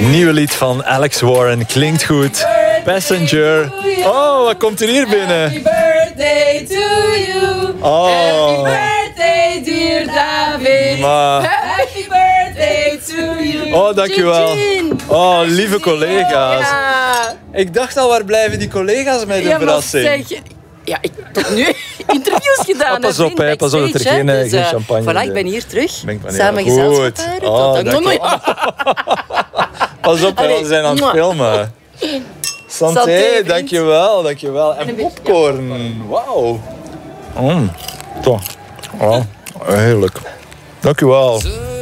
Nieuwe lied van Alex Warren, klinkt goed. Passenger. Oh, wat komt er hier binnen? Happy birthday to you. Oh. Happy birthday, dear David. Maar... Happy birthday to you. Oh, dankjewel. Oh, lieve collega's. Ja. Ik dacht al, waar blijven die collega's met de verrassing? Zeg, ja, ik heb tot nu interviews gedaan. Pas op, hè, pas op dat er geen champagne Voilà, is. ik ben hier terug. Ben ik maar Samen niet gezelschap goed. houden. Oh, Tot dan. dankjewel. Pas op, hè, we zijn aan het filmen. Santé, Santé, vriend. dankjewel. En popcorn, wauw. Toch, wow, heerlijk. Dankjewel.